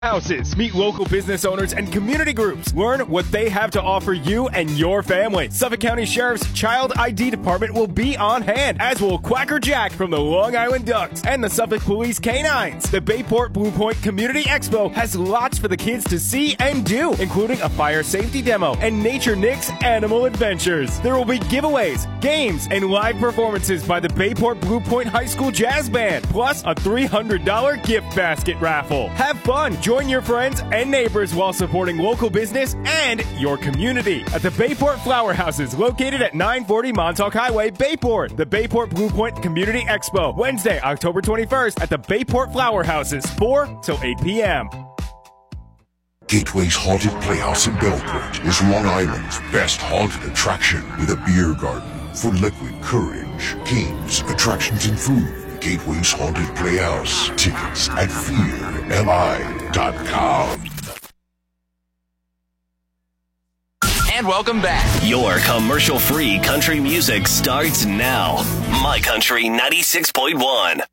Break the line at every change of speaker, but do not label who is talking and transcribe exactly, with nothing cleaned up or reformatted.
Houses. Meet local business owners and community groups. Learn what they have to offer you and your family. Suffolk County Sheriff's Child I D Department will be on hand, as will Quacker Jack from the Long Island Ducks and the Suffolk Police Canines. The Bayport Blue Point Community Expo has lots for the kids to see and do, including a fire safety demo and Nature Nick's Animal Adventures. There will be giveaways, games, and live performances by the Bayport Blue Point High School Jazz Band, plus a three hundred dollars gift basket raffle. Have fun! Join your friends and neighbors while supporting local business and your community at the Bayport Flower Houses, located at nine forty Montauk Highway, Bayport. The Bayport Blue Point Community Expo, Wednesday, October twenty-first at the Bayport Flower Houses, four till eight p.m.
Gateway's Haunted Playhouse in Bellport is Long Island's best haunted attraction, with a beer garden for liquid courage, games, attractions, and food. Gateway's Haunted Playhouse. Tickets at fear l i dot com.
And welcome back.
Your commercial-free country music starts now. My Country ninety-six point one.